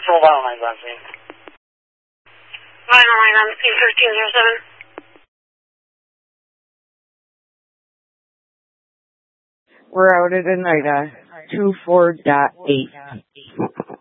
Patrol Vital 9's on scene. Vital 9 on 1307. We're out at Oneida, 24.8.